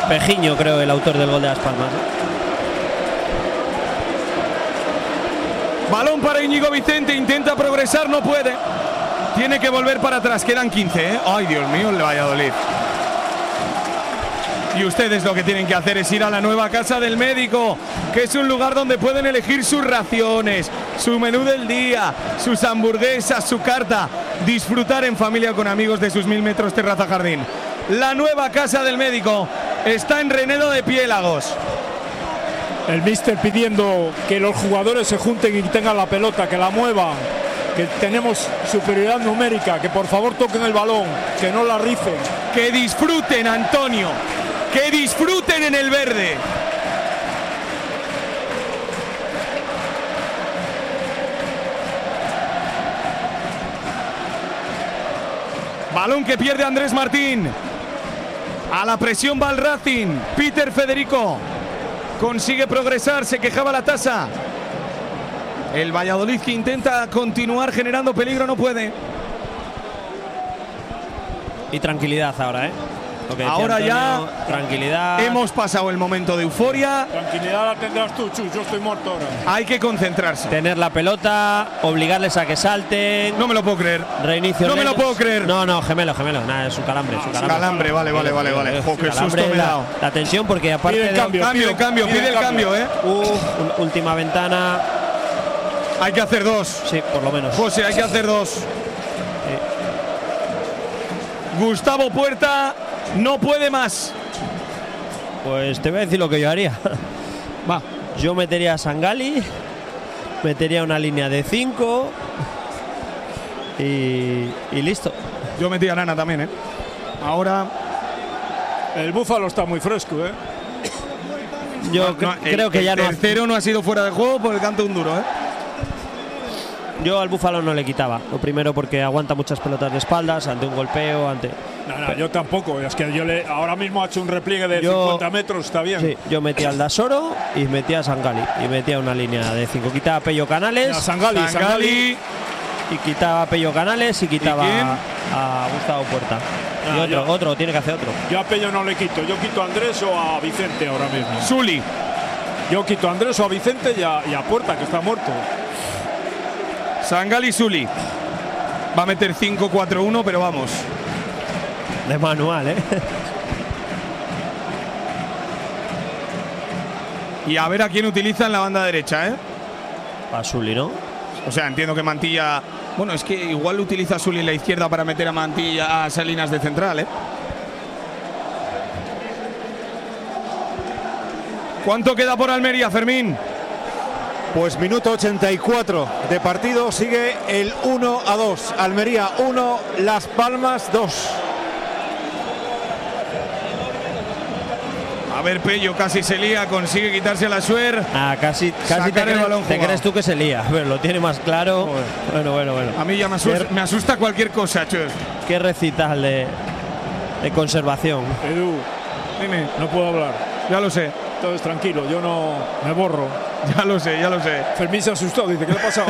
Pejiño, creo, el autor del gol de Las Palmas. Balón para Íñigo Vicente, intenta progresar, no puede. Tiene que volver para atrás, quedan 15, ¿eh? Ay, Dios mío, el Valladolid. Y ustedes lo que tienen que hacer es ir a la nueva casa del médico, que es un lugar donde pueden elegir sus raciones, su menú del día, sus hamburguesas, su carta, disfrutar en familia con amigos de sus 1000 metros terraza jardín. La nueva casa del médico está en Renedo de Piélagos. El míster pidiendo que los jugadores se junten y tengan la pelota, que la muevan, que tenemos superioridad numérica, que por favor toquen el balón, que no la rifen. Que disfruten, Antonio, que disfruten en el verde. Balón que pierde Andrés Martín. A la presión va el Racing. Peter Federico consigue progresar, se quejaba la tasa. El Valladolid que intenta continuar generando peligro, no puede. Y tranquilidad ahora, ¿eh? Ahora Antonio, ya tranquilidad. Hemos pasado el momento de euforia. Tranquilidad la tendrás tú, Chus, yo estoy muerto ahora. Hay que concentrarse. Tener la pelota, obligarles a que salten. No me lo puedo creer. Reinicio. No me lo puedo creer. No, gemelo. Nada, es un calambre. Calambre, vale. Jo, qué susto me he dado. La tensión, porque aparte Pide el cambio, pide el cambio, ¿eh? Última ventana. Hay que hacer dos. Sí, por lo menos. José, hay que hacer dos. Gustavo Puerta no puede más. Pues te voy a decir lo que yo haría. Va. Yo metería a Sangali, metería una línea de 5 y listo. Yo metí a Nana también, ¿eh? Ahora. El Búfalo está muy fresco, ¿eh? Yo creo que ya no. El tercero no ha sido fuera de juego por el canto de un duro, ¿eh? Yo al Búfalo no le quitaba. Lo primero porque aguanta muchas pelotas de espaldas ante un golpeo, ante. No, yo tampoco. Es que yo ahora mismo ha hecho un repliegue de 50 metros, está bien. Sí, yo metía al Dasoro y metía a Sangali. Y metía una línea de 5. Quitaba a Pello Canales. Sangali. Y quitaba a Pello Canales y quitaba a Gustavo Puerta. Y otro, tiene que hacer otro. Yo a Pello no le quito. Yo quito a Andrés o a Vicente ahora mismo. Zuli. Yo quito a Andrés o a Vicente y a Puerta, que está muerto. Sangali Zuli. Va a meter 5-4-1, pero vamos. De manual, ¿eh? Y a ver a quién utiliza en la banda derecha, ¿eh? A Zuli, ¿no? O sea, entiendo que Mantilla. Bueno, es que igual utiliza Zuli en la izquierda para meter a Mantilla, a Salinas de central, ¿eh? ¿Cuánto queda por Almería, Fermín? Pues minuto 84 de partido, sigue el 1-2. Almería 1, Las Palmas 2. A ver, Pello casi se lía, consigue quitarse a la Suer. Casi te crees tú que se lía. A ver, lo tiene más claro. Bueno. A mí ya me asusta cualquier cosa, Chus. Qué recital de conservación. Edu, dime. No puedo hablar. Ya lo sé. Entonces tranquilo, yo no me borro. Ya lo sé. Fermín se asustó, dice, ¿qué le ha pasado?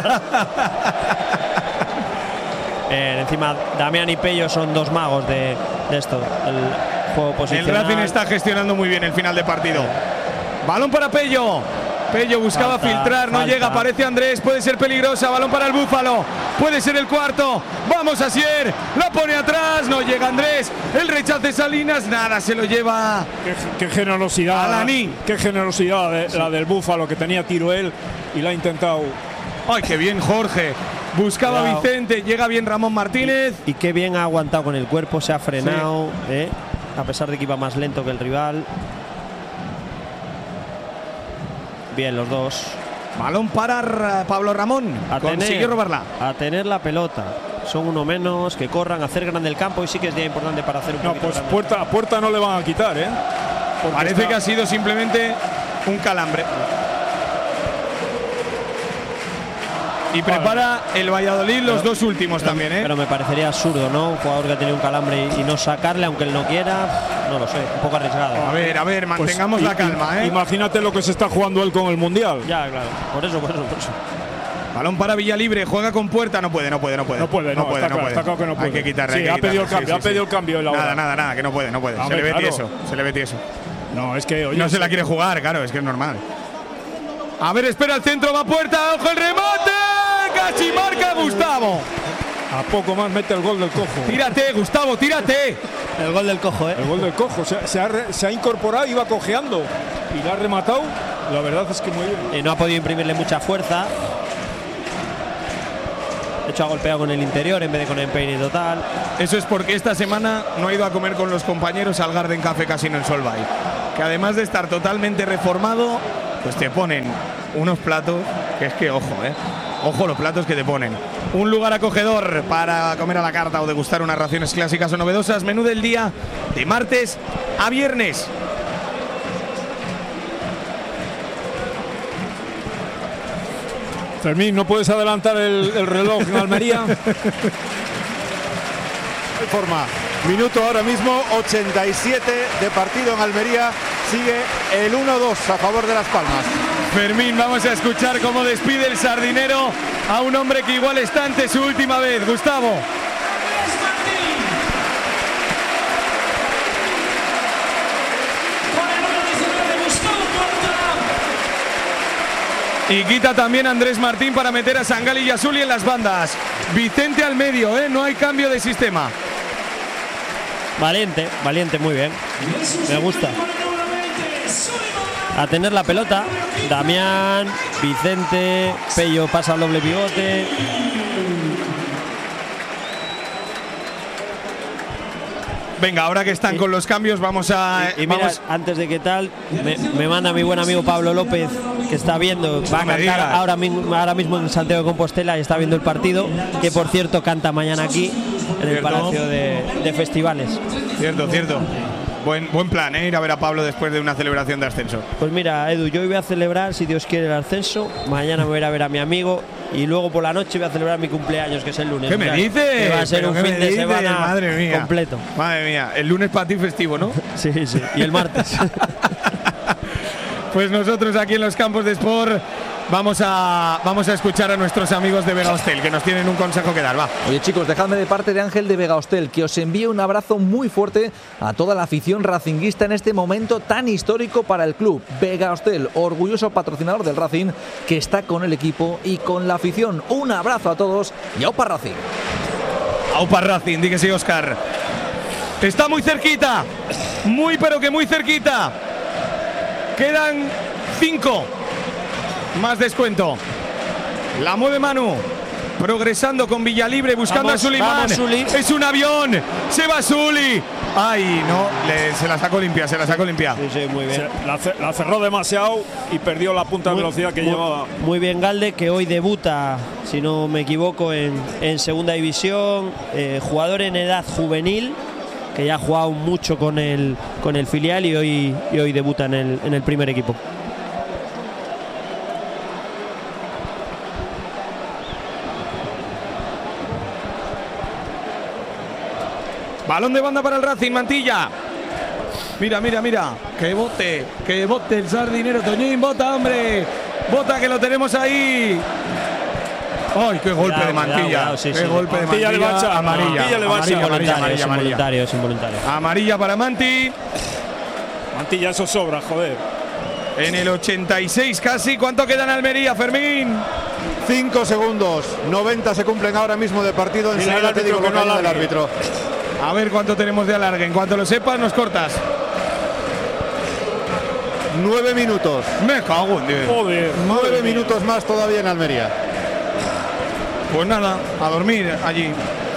Encima, Damián y Pello son dos magos de esto. El juego posicional. El Racing está gestionando muy bien el final de partido. Balón para Pello. Pello buscaba filtrar, no llega, aparece Andrés, puede ser peligrosa, balón para el Búfalo, puede ser el cuarto, vamos Asier, la pone atrás, no llega Andrés, el rechace Salinas, nada, se lo lleva. Qué generosidad, Alaní. Qué generosidad la del Búfalo, que tenía tiro él y la ha intentado. Ay, qué bien Jorge, buscaba Vicente, llega bien Ramón Martínez. Y qué bien ha aguantado con el cuerpo, se ha frenado, a pesar de que iba más lento que el rival. Bien los dos. Balón para Pablo Ramón. Consiguió robarla. A tener la pelota. Son uno menos, que corran, hacer grande el campo, y sí que es día importante para hacer un poquito pues Puerta no le van a quitar, ¿eh? Porque parece que ha sido simplemente un calambre. Y prepara el Valladolid los dos últimos también, ¿eh? Pero me parecería absurdo, ¿no? Un jugador que ha tenido un calambre y no sacarle, aunque él no quiera, no lo sé, un poco arriesgado. A ver, mantengamos la calma, ¿eh? Imagínate lo que se está jugando él con el Mundial. Ya, claro, por eso. Balón para Villalibre, juega con Puerta, no puede. Está claro que no puede. Hay que quitarle. Sí, ha pedido el cambio, ha pedido el cambio. Nada, que no puede. Se le ve tieso. No, es que… Oye, no se la quiere jugar, claro, es que es normal. A ver, espera el centro, va Puerta, ojo el remate, casi marca Gustavo. A poco más mete el gol del Cojo. Tírate, Gustavo, tírate. El gol del Cojo, ¿eh? El gol del Cojo, se ha incorporado, iba cojeando y la ha rematado. La verdad es que muy bien. No ha podido imprimirle mucha fuerza. De hecho, ha golpeado con el interior en vez de con el empeine total. Eso es porque esta semana no ha ido a comer con los compañeros al Garden Café Casino en Solvay. Que además de estar totalmente reformado, pues te ponen unos platos que es que, ojo, ojo los platos que te ponen. Un lugar acogedor para comer a la carta o degustar unas raciones clásicas o novedosas. Menú del día de martes a viernes. Fermín, ¿no puedes adelantar el reloj en Almería? Forma. Minuto ahora mismo, 87 de partido en Almería. Sigue el 1-2 a favor de Las Palmas. Fermín, vamos a escuchar cómo despide el Sardinero a un hombre que igual está ante su última vez. Gustavo. Y quita también a Andrés Martín para meter a Sangali y a Zuli en las bandas. Vicente al medio, no hay cambio de sistema. Valiente, muy bien. Me gusta. A tener la pelota. Damián, Vicente, Pello pasa al doble pivote. Venga, ahora que están con los cambios, vamos a… Y mira, antes de que tal, me manda mi buen amigo Pablo López, que está viendo, va a cantar ahora mismo en Santiago de Compostela y está viendo el partido, que por cierto canta mañana aquí en el Palacio de Festivales. Cierto. Buen plan, ir a ver a Pablo después de una celebración de ascenso. Pues mira, Edu, yo voy a celebrar, si Dios quiere, el ascenso. Mañana me voy a ir a ver a mi amigo y luego por la noche voy a celebrar mi cumpleaños, que es el lunes. ¿Qué me dices? Que va a ser un fin de semana madre mía, completo. Madre mía, el lunes para ti festivo, ¿no? Sí, y el martes. Pues nosotros aquí en los campos de Sport vamos a escuchar a nuestros amigos de Vega Hostel, que nos tienen un consejo que dar. Va. Oye, chicos, dejadme de parte de Ángel de Vega Hostel que os envíe un abrazo muy fuerte a toda la afición racinguista en este momento tan histórico para el club. Vega Hostel, orgulloso patrocinador del Racing, que está con el equipo y con la afición. Un abrazo a todos y ¡aupa Racing! ¡Aupa Racing! Di que sí, Óscar. Está muy cerquita, pero que muy cerquita. Quedan 5. Más descuento. La mueve Manu. Progresando con Villalibre, buscando a Sulimán. Es un avión. Se va Zuli. Ay, no. Se la sacó limpia. Sí, muy bien. La cerró demasiado y perdió la punta de velocidad que llevaba. Muy bien Galde, que hoy debuta, si no me equivoco, en segunda división. Jugador en edad juvenil, que ya ha jugado mucho con el filial y hoy debuta en el primer equipo. Balón de banda para el Racing, Mantilla. Mira. Que bote el Sardinero. Toñín, bota, hombre. Bota, que lo tenemos ahí. ¡Ay, qué golpe de Mantilla! ¡Qué golpe de Mantilla! Amarilla. Es involuntario. Amarilla para Manti. Mantilla, eso sobra, joder. En el 86 casi. ¿Cuánto queda en Almería, Fermín? 5 segundos. 90 se cumplen ahora mismo de partido. Enseguida te digo que no habla del árbitro. A ver cuánto tenemos de alargue. En cuanto lo sepas, nos cortas. 9 minutos. Me cago en Dios. Joder. 9 minutos más todavía en Almería. Pues nada, a dormir allí.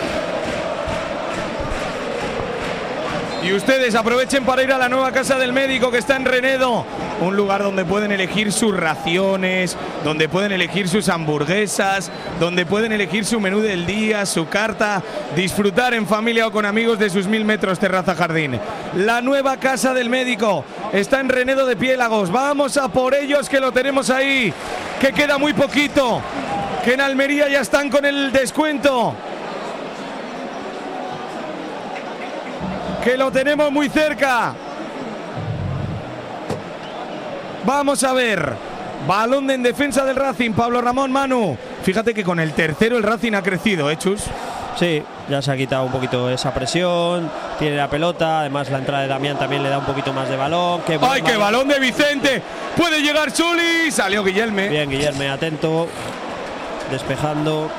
Y ustedes aprovechen para ir a la nueva casa del médico que está en Renedo. Un lugar donde pueden elegir sus raciones, donde pueden elegir sus hamburguesas, donde pueden elegir su menú del día, su carta, disfrutar en familia o con amigos de sus 1000 metros terraza jardín. La nueva casa del médico está en Renedo de Piélagos. Vamos a por ellos, que lo tenemos ahí, que queda muy poquito, que en Almería ya están con el descuento, que lo tenemos muy cerca. Vamos a ver. Balón en defensa del Racing. Pablo Ramón, Manu. Fíjate que con el tercero el Racing ha crecido, Chus. Sí, ya se ha quitado un poquito esa presión, tiene la pelota, además la entrada de Damián también le da un poquito más de balón. ¡Ay, qué balón de Vicente! Puede llegar Chuli, salió Guillerme. Bien, Guillerme, atento, despejando.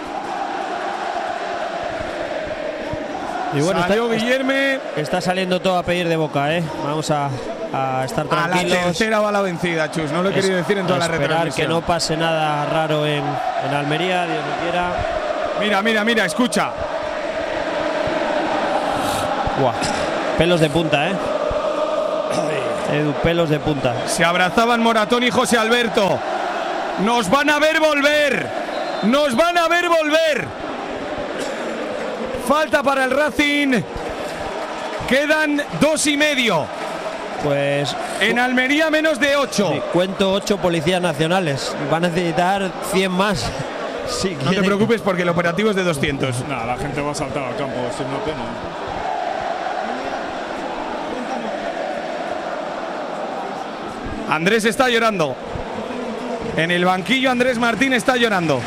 Y bueno, salió Guillerme. Está saliendo todo a pedir de boca, ¿eh? Vamos a estar tranquilos. A la tercera va la vencida, Chus, no lo he querido decir en toda la retransmisión. Que no pase nada raro en Almería, Dios lo quiera. Mira, escucha. Buah, pelos de punta, ¿eh? Edu, pelos de punta. Se abrazaban Moratón y José Alberto. Nos van a ver volver. Nos van a ver volver. Falta para el Racing. Quedan 2,5. Pues en Almería menos de 8. Sí, cuento 8 policías nacionales. Van a necesitar 100 más. Si no te preocupes porque el operativo es de 200. Nada, la gente va a saltar al campo, es una pena. Andrés está llorando. En el banquillo Andrés Martín está llorando.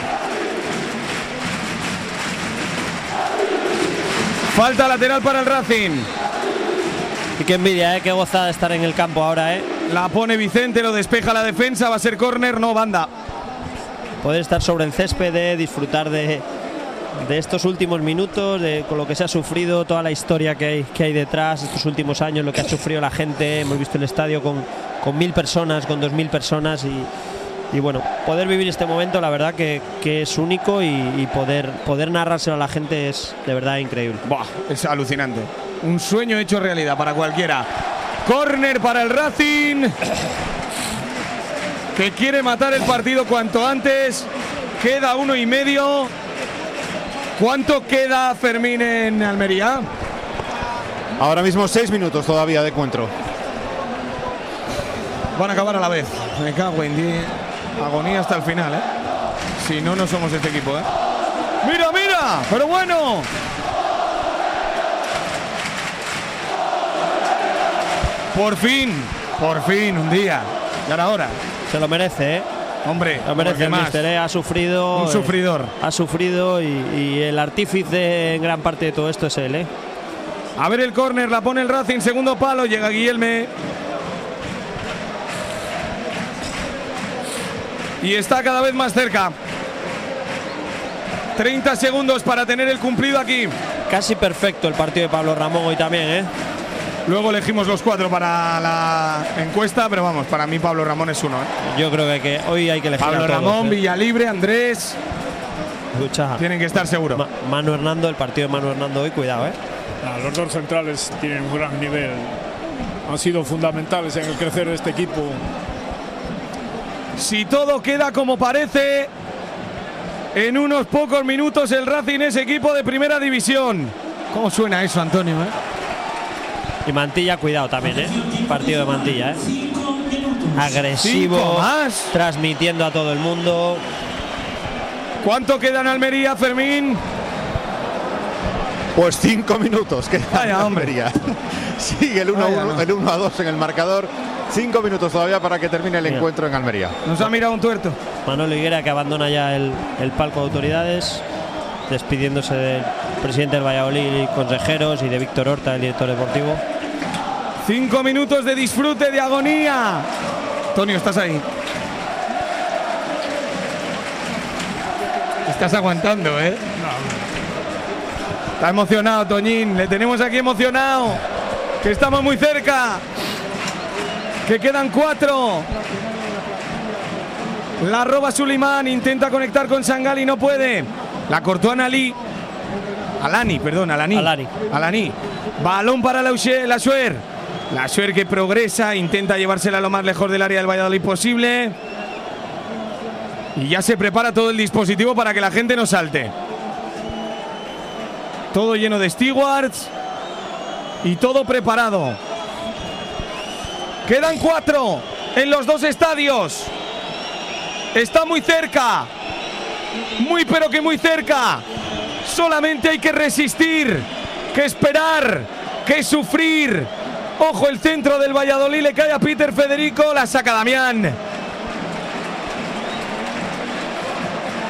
Falta lateral para el Racing. Y qué envidia, qué gozada de estar en el campo ahora, La pone Vicente, lo despeja la defensa, va a ser córner, no banda. Poder estar sobre el césped, disfrutar de estos últimos minutos, con lo que se ha sufrido, toda la historia que hay detrás, estos últimos años, lo que ha sufrido la gente. Hemos visto el estadio con 1.000 personas, con 2.000 personas y bueno, poder vivir este momento, la verdad que es único y poder narrárselo a la gente es de verdad increíble. Buah, es alucinante. Un sueño hecho realidad para cualquiera. Córner para el Racing, que quiere matar el partido cuanto antes. Queda 1,5. ¿Cuánto queda, Fermín, en Almería? Ahora mismo 6 minutos todavía de encuentro. Van a acabar a la vez. Me cago en 10. Agonía hasta el final, Si no, no somos este equipo, ¡Mira! ¡Pero bueno! Por fin, un día. Y ahora. Se lo merece, Hombre, lo merece el míster, ha sufrido. Un sufridor. Ha sufrido y el artífice en gran parte de todo esto es él, A ver el córner, la pone el Racing, segundo palo, llega Guillerme. Y está cada vez más cerca. 30 segundos para tener el cumplido aquí. Casi perfecto el partido de Pablo Ramón hoy también, Luego elegimos los 4 para la encuesta, pero vamos, para mí Pablo Ramón es 1, Yo creo que hoy hay que elegir Pablo a todos, Ramón, Villalibre, Andrés. Lucha. Tienen que estar seguros. Manu Hernando, el partido de Manu Hernando hoy, cuidado, Los dos centrales tienen un gran nivel. Han sido fundamentales en el crecer de este equipo. Si todo queda como parece, en unos pocos minutos el Racing es equipo de primera división. ¿Cómo suena eso, Antonio? Y Mantilla, cuidado también, Partido de Mantilla, Agresivo, más, transmitiendo a todo el mundo. ¿Cuánto queda en Almería, Fermín? Pues 5 minutos queda en Almería. Sigue el 1-2 en el marcador. 5 minutos todavía para que termine el encuentro en Almería. Nos ha mirado un tuerto. Manolo Higuera, que abandona ya el palco de autoridades, despidiéndose del presidente del Valladolid y consejeros y de Víctor Horta, el director deportivo. 5 minutos de disfrute, de agonía. Antonio, ¿estás ahí? Estás aguantando, No. Está emocionado, Toñín. Le tenemos aquí emocionado. Que estamos muy cerca. Que quedan 4. La roba Sulimán. Intenta conectar con Sangali. No puede. La cortó Alani. Balón para Lassuer. Lassuer que progresa. Intenta llevársela lo más lejos del área del Valladolid posible. Y ya se prepara todo el dispositivo para que la gente no salte. Todo lleno de stewards. Y todo preparado. Quedan 4 en los 2 estadios. Está muy cerca. Muy pero que muy cerca. Solamente hay que resistir, que esperar, que sufrir. Ojo, el centro del Valladolid le cae a Peter Federico. La saca Damián.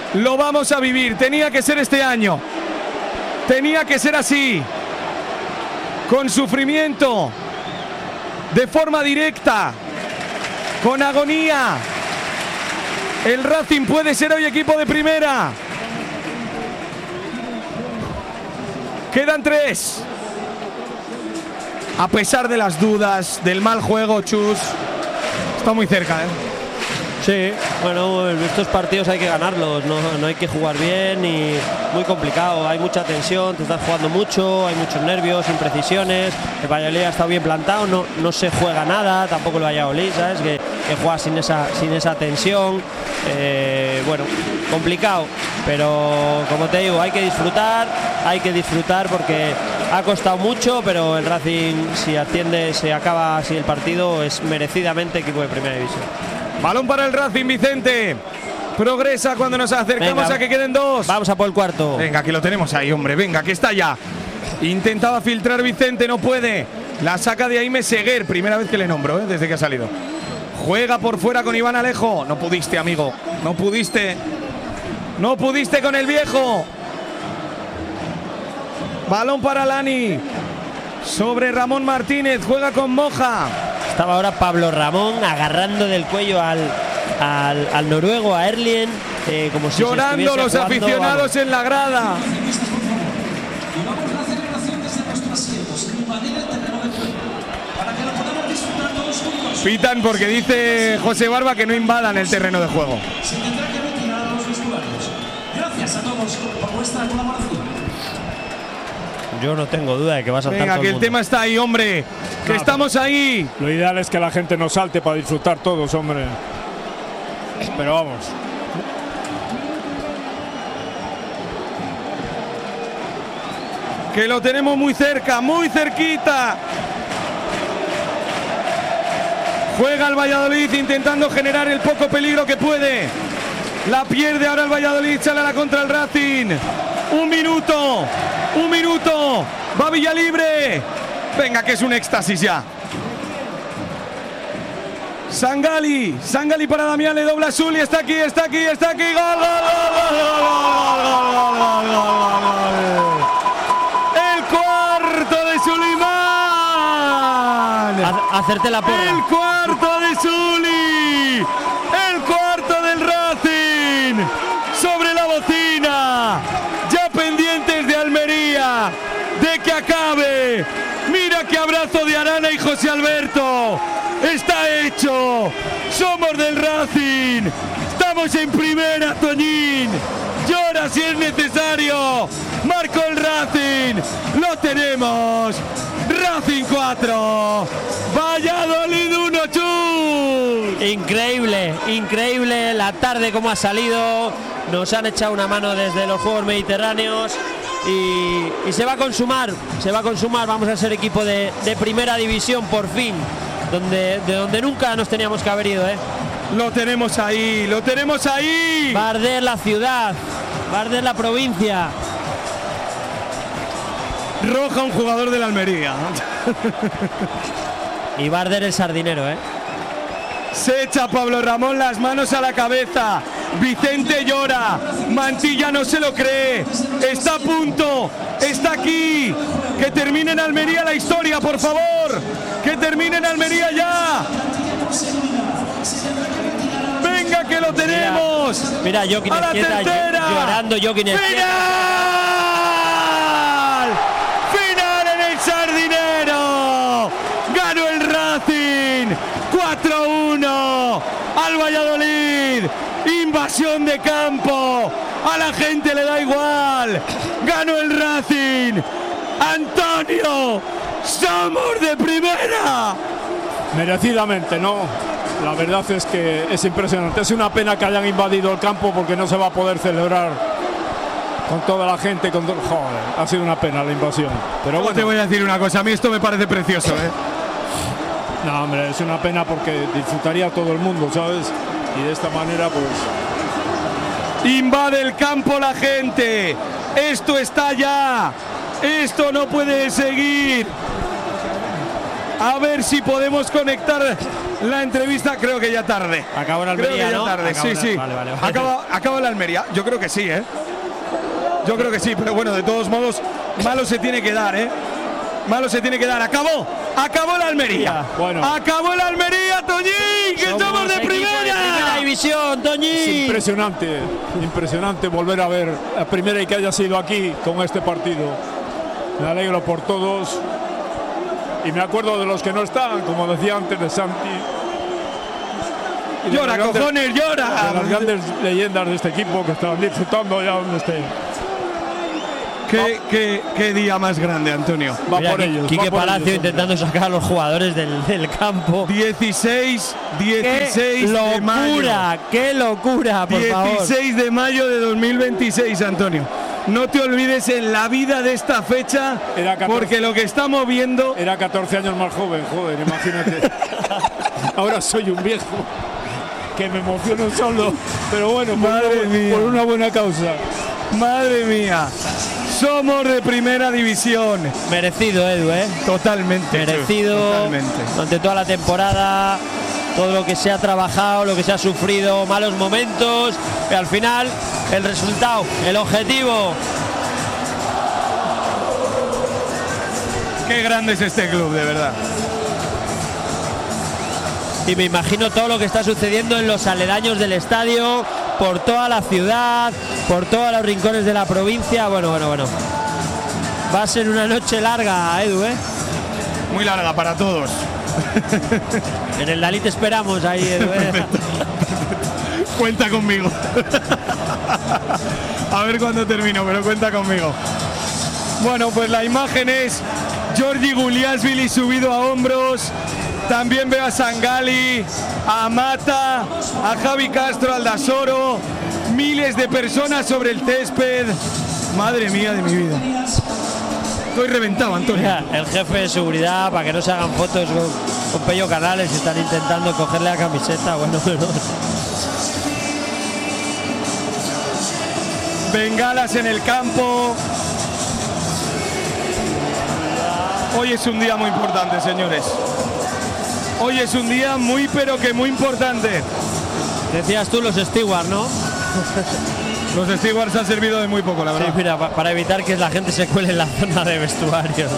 Lo vamos a vivir. Tenía que ser este año. Tenía que ser así. Con sufrimiento. De forma directa. Con agonía. El Racing puede ser hoy equipo de primera. Quedan 3. A pesar de las dudas, del mal juego, Chus, está muy cerca, ¿eh? Sí, bueno, estos partidos hay que ganarlos, no hay que jugar bien y muy complicado, hay mucha tensión, te estás jugando mucho, hay muchos nervios, imprecisiones, el Valladolid ha estado bien plantado, no se juega nada, tampoco el Valladolid, ¿sabes? Que juega sin esa tensión, bueno, complicado, pero como te digo, hay que disfrutar porque ha costado mucho, pero el Racing si asciende, si acaba así el partido, es merecidamente equipo de primera división. Balón para el Racing, Vicente. Progresa cuando nos acercamos. Venga, a que queden 2. Vamos a por el cuarto. Venga, que lo tenemos ahí, hombre. Venga, que está ya. Intentaba filtrar Vicente, no puede. La saca de ahí Meseguer. Primera vez que le nombro, desde que ha salido. Juega por fuera con Iván Alejo. No pudiste, amigo. No pudiste. No pudiste con el viejo. Balón para Lani. Sobre Ramón Martínez. Juega con Moja. Estaba ahora Pablo Ramón agarrando del cuello al noruego, a Erlien, como si llorando los aficionados en la grada. Pitan porque dice José Barba que no invadan el terreno de juego. Gracias a todos por vuestra colaboración. Yo no tengo duda de que va a saltar. Venga, todo que el mundo. tema está ahí, hombre. Que estamos ahí. Lo ideal es que la gente no salte para disfrutar todos, hombre. Pero vamos. Que lo tenemos muy cerca, muy cerquita. Juega el Valladolid intentando generar el poco peligro que puede. La pierde ahora el Valladolid, sale a la contra el Racing. Un minuto. Va Villalibre. Venga, que es un éxtasis ya. Sangali para Damián, le dobla Zuli, está aquí. Gol. El cuarto de Sulimán. Hacerte la porra. El cuarto de Zuli. El cuarto del Racing. Sobre la bocina. Ya pendientes de Almería. De que acabe. Mira qué abrazo de Arana y José Alberto. Está hecho. Somos del Racing. Estamos en primera, Toñín. Llora si es necesario. Marcó el Racing. Lo tenemos. Racing 4. Valladolid 1, Chus. Increíble la tarde como ha salido. Nos han echado una mano desde los Juegos Mediterráneos. Y se va a consumar, vamos a ser equipo de primera división por fin, de donde nunca nos teníamos que haber ido, ¿eh? Lo tenemos ahí. Va a arder la ciudad, va a arder la provincia. Roja un jugador de la Almería. Y va a arder el Sardinero, ¿eh? Se echa Pablo Ramón las manos a la cabeza. Vicente llora. Mantilla no se lo cree. Está a punto. Está aquí. Que termine en Almería la historia, por favor. Que termine en Almería ya. Venga, que lo tenemos. Mira Joaquín Ezquieta llorando. Final en el Sardinero. Ganó el Racing 4-1 al Valladolid. Invasión de campo. A la gente le da igual. Ganó el Racing. Antonio, somos de primera. Merecidamente, ¿no? La verdad es que es impresionante. Es una pena que hayan invadido el campo porque no se va a poder celebrar con toda la gente. Joder, ha sido una pena la invasión. Pero bueno, te voy a decir una cosa. A mí esto me parece precioso, ¿eh? No, hombre, es una pena porque disfrutaría todo el mundo, ¿sabes? Y de esta manera, pues... Invade el campo la gente. Esto está ya. Esto no puede seguir. A ver si podemos conectar la entrevista. Creo que ya tarde. Acabó la Almería, creo que ya ¿no? tarde, sí. Vale. Acaba la Almería. Yo creo que sí, ¿eh? Yo creo que sí, pero bueno, de todos modos, malo se tiene que dar, ¿eh? Malo se tiene que dar. Acabó la Almería. Bueno. Acabó la Almería, Toñín, que estamos de primera división, Toñín. Es impresionante volver a ver la primera y que haya sido aquí con este partido. Me alegro por todos y me acuerdo de los que no están, como decía antes, de Santi. Llora, cojones, llora. De las grandes leyendas de este equipo que están disfrutando ya donde estén. ¿Qué día más grande, Antonio? Mira, por ellos. Quique Palacio intentando sacar a los jugadores del campo. 16 de mayo. ¡Qué locura, por favor! 16 de mayo de 2026, Antonio. No te olvides en la vida de esta fecha, porque lo que estamos viendo… Era 14 años más joven, joder, imagínate. Ahora soy un viejo que me emociono solo, pero bueno, por una buena causa. Madre mía. Somos de primera división. Merecido, Edu, ¿eh? Totalmente. Merecido. Totalmente. Durante toda la temporada, todo lo que se ha trabajado, lo que se ha sufrido, malos momentos. Y al final, el resultado, el objetivo. Qué grande es este club, de verdad. Y me imagino todo lo que está sucediendo en los aledaños del estadio, por toda la ciudad, por todos los rincones de la provincia. Bueno. Va a ser una noche larga, Edu, ¿eh? Muy larga para todos. En el Dalí te esperamos ahí, Edu, ¿eh? Cuenta conmigo. A ver cuándo termino, pero cuenta conmigo. Bueno, pues la imagen es Giorgi Guliasvili subido a hombros. También veo a Sangali, a Mata, a Javi Castro, al Dasoro, miles de personas sobre el césped. Madre mía de mi vida. Estoy reventado, Antonio. Mira, el jefe de seguridad, para que no se hagan fotos con Pello Canales, están intentando cogerle la camiseta. Bueno. Bengalas en el campo. Hoy es un día muy importante, señores. Hoy es un día muy, pero que muy importante. Decías tú los stewards, ¿no? Los stewards han servido de muy poco, la verdad. Sí, mira, para evitar que la gente se cuele en la zona de vestuarios.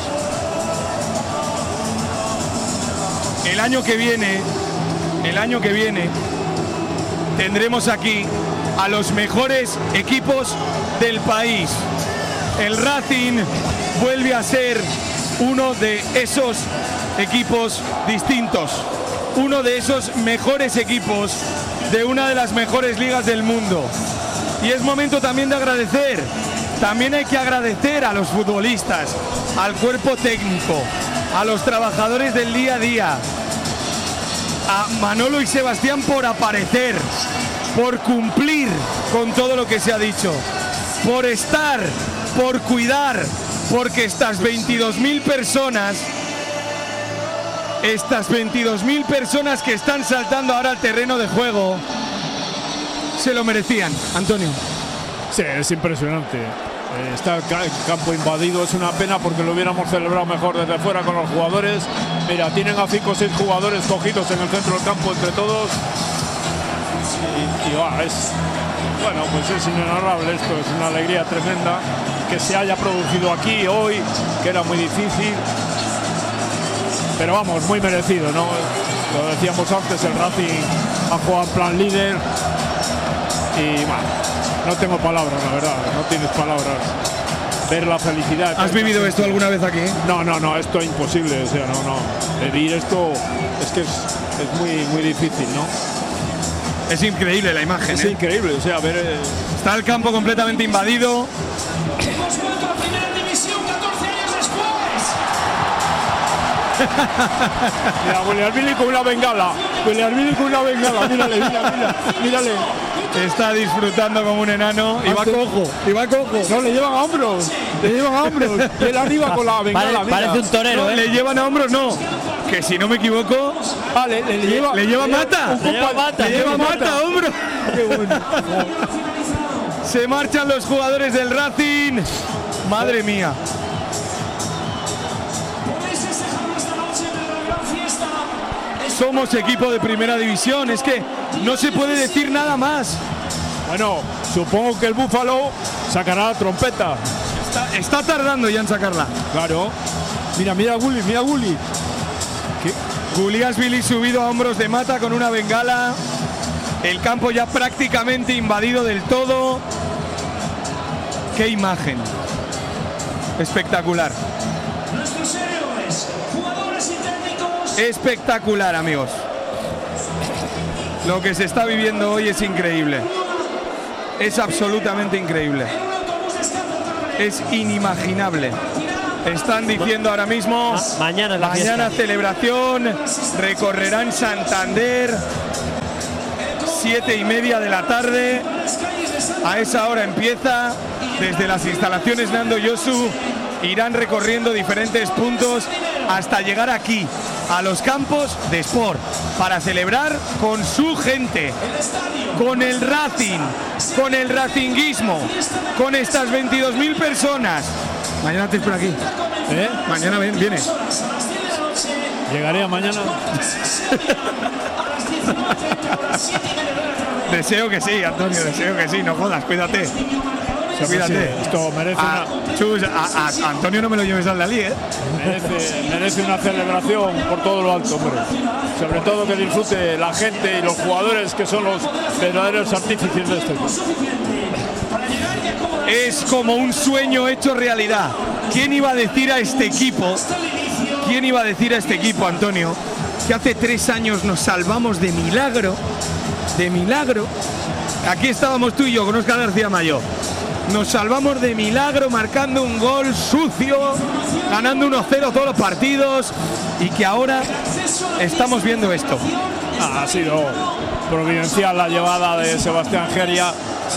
El año que viene, tendremos aquí a los mejores equipos del país. El Racing vuelve a ser uno de esos equipos distintos, uno de esos mejores equipos de una de las mejores ligas del mundo. Y es momento también de agradecer. También hay que agradecer a los futbolistas, al cuerpo técnico, a los trabajadores del día a día, a Manolo y Sebastián por aparecer, por cumplir con todo lo que se ha dicho, por estar, por cuidar, porque estas 22.000 personas que están saltando ahora al terreno de juego se lo merecían, Antonio. Sí, es impresionante. Está el campo invadido, es una pena porque lo hubiéramos celebrado mejor desde fuera con los jugadores. Mira, tienen a 5 o 6 jugadores cogidos en el centro del campo entre todos. Bueno, pues es inenarrable esto, es una alegría tremenda que se haya producido aquí hoy, que era muy difícil. Pero vamos, muy merecido, ¿no? Lo decíamos antes, el Racing ha jugado en plan líder. Y bueno, no tengo palabras, la verdad, no tienes palabras. Ver la felicidad. ¿Has vivido esto alguna vez aquí? No, esto es imposible, o sea, no. Vivir esto es que es muy difícil, ¿no? Es increíble la imagen. Es increíble, o sea, ver. Está el campo completamente invadido. Hemos vuelto a primera división 14 años después. Mira, Guliasvili con una bengala. Mírale. Está disfrutando como un enano. Y va cojo. No, le llevan a hombros. Y él arriba con la bengala. Parece un torero, No, ¿eh? le llevan a hombros, no. Que si no me equivoco, le lleva Mata. Le lleva Mata a hombros. Qué bueno. Se marchan los jugadores del Racing. Madre mía. Podéis festejarlo esta noche, pero somos equipo de primera división. Es que no se puede decir nada más. Bueno, supongo que el Búfalo sacará la trompeta. Está tardando ya en sacarla. Claro. Mira Gulli, mira Gulli. Guliasvili subido a hombros de Mata con una bengala. El campo ya prácticamente invadido del todo. ¡Qué imagen! Espectacular. Espectacular, amigos. Lo que se está viviendo hoy es increíble. Es absolutamente increíble. Es inimaginable. Están diciendo ahora mismo, mañana es la fiesta. Celebración, recorrerán Santander, 7:30 de la tarde. A esa hora empieza, desde las instalaciones Nando Yosu, irán recorriendo diferentes puntos hasta llegar aquí, a los campos de Sport, para celebrar con su gente, con el Racing, con el racinguismo, con estas 22.000 personas. Mañana te espero aquí. Mañana vienes. Llegaré mañana. Deseo que sí, Antonio, deseo que sí. No jodas, cuídate. Cuídate. Sí, esto merece a Antonio no me lo lleves al Dalí, ¿eh? Merece una celebración por todo lo alto, hombre. Sobre todo que disfrute la gente y los jugadores, que son los verdaderos artífices de esto. Es como un sueño hecho realidad. ¿Quién iba a decir a este equipo? ¿Quién iba a decir a este equipo, Antonio, que hace 3 años nos salvamos de milagro? De milagro. Aquí estábamos tú y yo con Óscar García Mayo. Nos salvamos de milagro marcando un gol sucio, ganando 1-0 todos los partidos, y que ahora estamos viendo esto. Ha sido providencial la llevada de Sebastián Geria,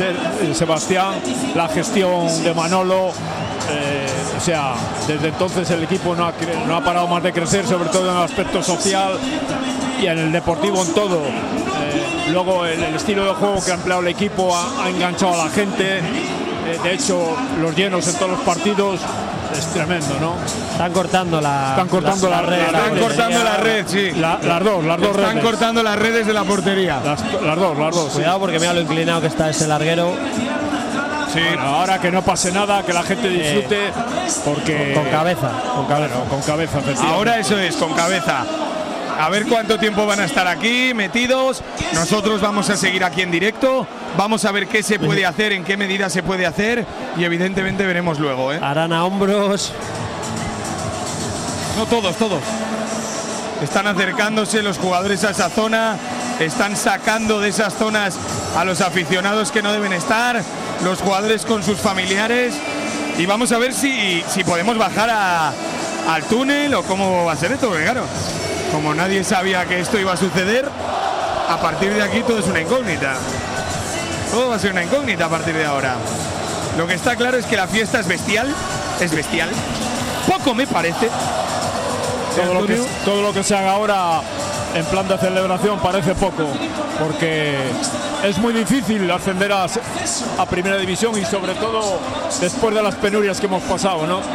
la gestión de Manolo. O sea, desde entonces el equipo no ha parado más de crecer, sobre todo en el aspecto social y en el deportivo en todo. Luego el estilo de juego que ha empleado el equipo ha enganchado a la gente. De hecho, los llenos en todos los partidos es tremendo, ¿no? Están cortando la red. Están cortando la red, sí. Las dos redes. Están cortando las redes de la portería. Las dos. Cuidado, porque mira lo inclinado que está ese larguero. Sí. Bueno, ahora que no pase nada, que la gente disfrute, porque Con cabeza. con cabeza. Ahora eso es, con cabeza. A ver cuánto tiempo van a estar aquí metidos. Nosotros vamos a seguir aquí en directo. Vamos a ver qué se puede hacer, en qué medida se puede hacer. Y evidentemente veremos luego, ¿eh? Harán a hombros. No todos. Están acercándose los jugadores a esa zona. Están sacando de esas zonas a los aficionados que no deben estar. Los jugadores con sus familiares. Y vamos a ver si podemos bajar al túnel o cómo va a ser esto, porque claro, como nadie sabía que esto iba a suceder, a partir de aquí todo es una incógnita. Todo va a ser una incógnita a partir de ahora. Lo que está claro es que la fiesta es bestial. Poco me parece. Todo lo que se haga ahora en plan de celebración parece poco, porque es muy difícil ascender a primera división, y sobre todo después de las penurias que hemos pasado, ¿no?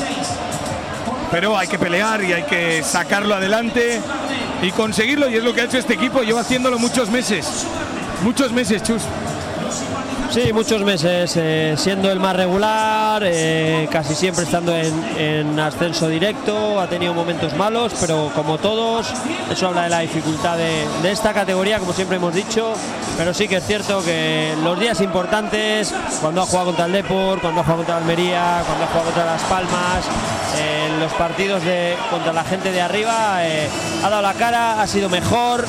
Pero hay que pelear y hay que sacarlo adelante y conseguirlo, y es lo que ha hecho este equipo. Lleva haciéndolo muchos meses, Chus. Sí, muchos meses siendo el más regular, casi siempre estando en ascenso directo. Ha tenido momentos malos, pero como todos, eso habla de la dificultad de esta categoría, como siempre hemos dicho. Pero sí que es cierto que los días importantes, cuando ha jugado contra el Depor, cuando ha jugado contra Almería, cuando ha jugado contra Las Palmas, en los partidos contra la gente de arriba, ha dado la cara, ha sido mejor.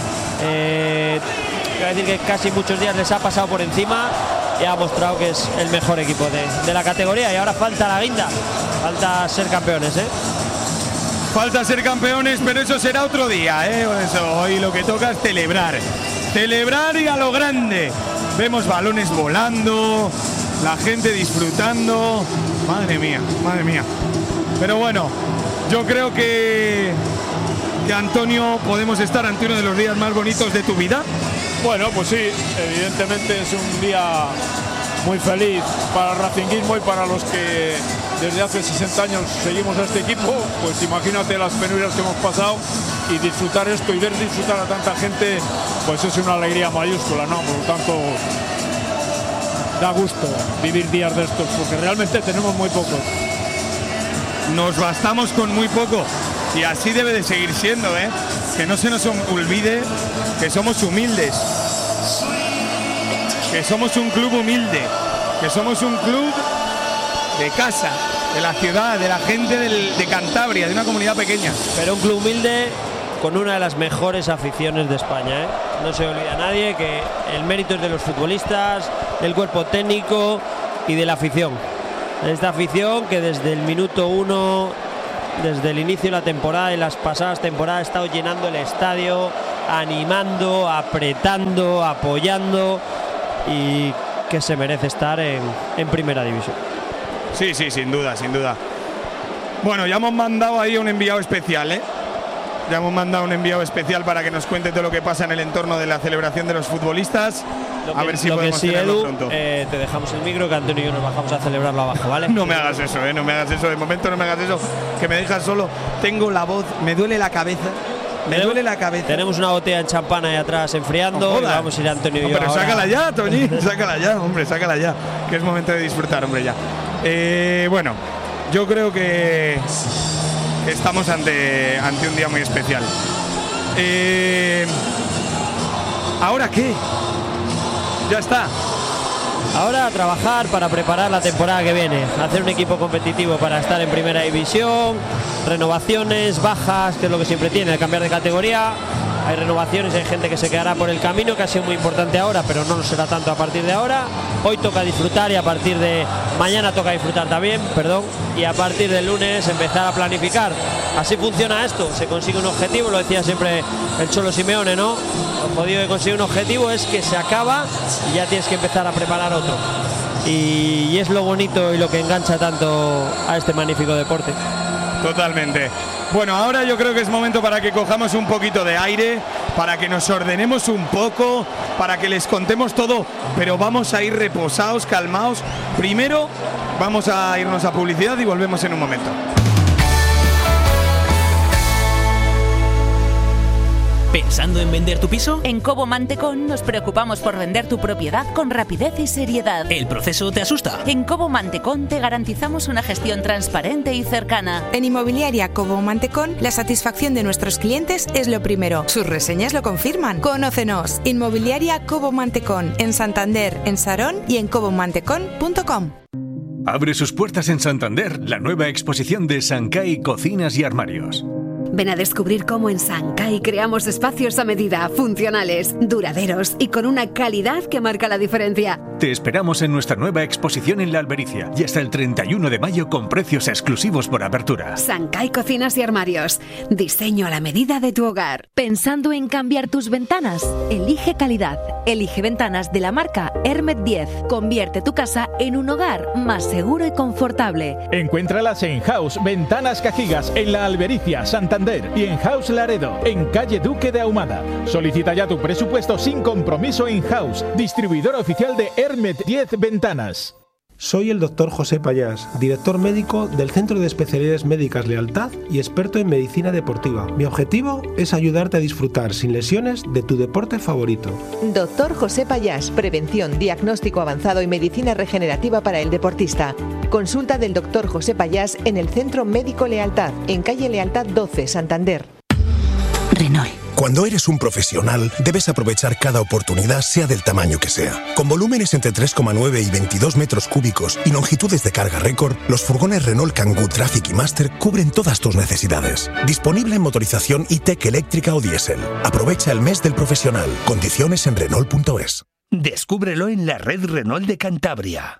Quiero decir que casi muchos días les ha pasado por encima y ha mostrado que es el mejor equipo de la categoría. Y ahora falta la guinda, falta ser campeones, Falta ser campeones, pero eso será otro día, Por eso hoy lo que toca es celebrar y a lo grande. Vemos balones volando, la gente disfrutando. Madre mía. Pero bueno, yo creo que Antonio, podemos estar ante uno de los días más bonitos de tu vida. Bueno, pues sí, evidentemente es un día muy feliz para el racinguismo y para los que desde hace 60 años seguimos a este equipo. Pues imagínate las penurias que hemos pasado, y disfrutar esto y ver disfrutar a tanta gente, pues es una alegría mayúscula, ¿no? Por lo tanto, da gusto vivir días de estos, porque realmente tenemos muy pocos. Nos bastamos con muy poco y así debe de seguir siendo, ¿eh? Que no se nos olvide que somos humildes, que somos un club humilde, que somos un club de casa, de la ciudad, de la gente de Cantabria, de una comunidad pequeña. Pero un club humilde con una de las mejores aficiones de España, ¿eh? No se olvida nadie que el mérito es de los futbolistas, del cuerpo técnico y de la afición. Esta afición que desde el minuto 1, desde el inicio de la temporada y las pasadas temporadas, ha estado llenando el estadio, animando, apretando, apoyando, y que se merece estar en primera división. Sí, sin duda, sin duda. Bueno, ya hemos mandado ahí un enviado especial, ¿eh? Ya hemos mandado un enviado especial para que nos cuente todo lo que pasa en el entorno de la celebración de los futbolistas. A ver si podemos tenerlo Edu, pronto. te dejamos el micro, que Antonio y yo nos bajamos a celebrarlo abajo, ¿vale? No me hagas eso, no me hagas eso. De momento no me hagas eso, que me dejas solo. Tengo la voz, me duele la cabeza. Me duele la cabeza. Tenemos una botella de champán ahí atrás enfriando. Y vamos a ir Antonio y yo. Pero ahora. Sácala ya, Toñi. Sácala ya, hombre, sácala ya. Que es momento de disfrutar, hombre, ya. Bueno, yo creo que estamos ante un día muy especial. ¿Ahora qué? Ya está. Ahora a trabajar para preparar la temporada que viene, hacer un equipo competitivo para estar en primera división, renovaciones, bajas, que es lo que siempre tiene, cambiar de categoría. Hay renovaciones, hay gente que se quedará por el camino, que ha sido muy importante ahora, pero no lo será tanto a partir de ahora. Hoy toca disfrutar y a partir de mañana toca disfrutar también, y a partir del lunes empezar a planificar. Así funciona esto, se consigue un objetivo, lo decía siempre el Cholo Simeone, ¿no? Lo jodido de conseguir un objetivo es que se acaba y ya tienes que empezar a preparar otro. Y es lo bonito y lo que engancha tanto a este magnífico deporte. Totalmente. Bueno, ahora yo creo que es momento para que cojamos un poquito de aire, para que nos ordenemos un poco, para que les contemos todo, pero vamos a ir reposados, calmados. Primero vamos a irnos a publicidad y volvemos en un momento. ¿Pensando en vender tu piso? En Cobo Mantecón nos preocupamos por vender tu propiedad con rapidez y seriedad. ¿El proceso te asusta? En Cobo Mantecón te garantizamos una gestión transparente y cercana. En Inmobiliaria Cobo Mantecón, la satisfacción de nuestros clientes es lo primero. Sus reseñas lo confirman. Conócenos. Inmobiliaria Cobo Mantecón, en Santander, en Sarón y en cobomantecón.com. Abre sus puertas en Santander la nueva exposición de Sancay Cocinas y Armarios. Ven a descubrir cómo en Sancay creamos espacios a medida, funcionales, duraderos y con una calidad que marca la diferencia. Te esperamos en nuestra nueva exposición en La Albericia y hasta el 31 de mayo con precios exclusivos por apertura. Sancay Cocinas y Armarios. Diseño a la medida de tu hogar. ¿Pensando en cambiar tus ventanas? Elige calidad. Elige ventanas de la marca Hermet 10. Convierte tu casa en un hogar más seguro y confortable. Encuéntralas en House Ventanas Cajigas en La Albericia, Santander, y en House Laredo, en calle Duque de Ahumada. Solicita ya tu presupuesto sin compromiso en House, distribuidor oficial de Hermet 10 Ventanas. Soy el doctor José Payás, director médico del Centro de Especialidades Médicas Lealtad y experto en medicina deportiva. Mi objetivo es ayudarte a disfrutar sin lesiones de tu deporte favorito. Doctor José Payás, prevención, diagnóstico avanzado y medicina regenerativa para el deportista. Consulta del doctor José Payás en el Centro Médico Lealtad, en calle Lealtad 12, Santander. Renault. Cuando eres un profesional, debes aprovechar cada oportunidad, sea del tamaño que sea. Con volúmenes entre 3,9 y 22 metros cúbicos y longitudes de carga récord, los furgones Renault Kangoo Traffic y Master cubren todas tus necesidades. Disponible en motorización e-Tech eléctrica o diésel. Aprovecha el mes del profesional. Condiciones en Renault.es. Descúbrelo en la red Renault de Cantabria.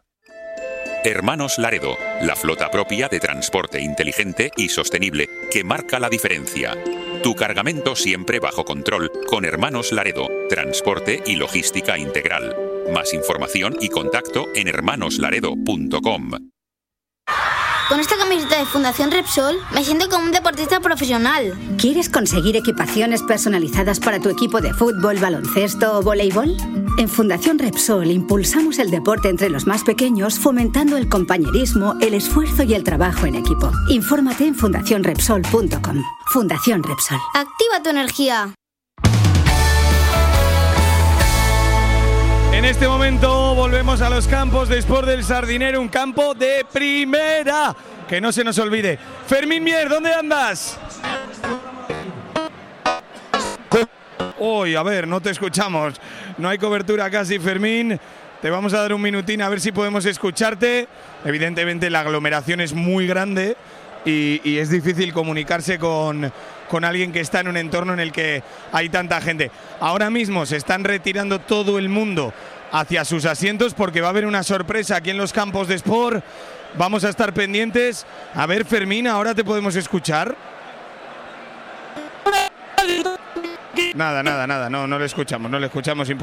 Hermanos Laredo, la flota propia de transporte inteligente y sostenible que marca la diferencia. Tu cargamento siempre bajo control con Hermanos Laredo, transporte y logística integral. Más información y contacto en hermanoslaredo.com. Con esta camiseta de Fundación Repsol me siento como un deportista profesional. ¿Quieres conseguir equipaciones personalizadas para tu equipo de fútbol, baloncesto o voleibol? En Fundación Repsol impulsamos el deporte entre los más pequeños, fomentando el compañerismo, el esfuerzo y el trabajo en equipo. Infórmate en fundacionrepsol.com. Fundación Repsol. Activa tu energía. En este momento volvemos a los campos de Sport del Sardinero, un campo de primera. Que no se nos olvide. Fermín Mier, ¿dónde andas? Uy, a ver, no te escuchamos. No hay cobertura casi, Fermín. Te vamos a dar un minutín a ver si podemos escucharte. Evidentemente la aglomeración es muy grande y es difícil comunicarse con alguien que está en un entorno en el que hay tanta gente. Ahora mismo se están retirando todo el mundo hacia sus asientos porque va a haber una sorpresa aquí en los campos de Sport. Vamos a estar pendientes. A ver, Fermín, ¿ahora te podemos escuchar? Nada, no le escuchamos,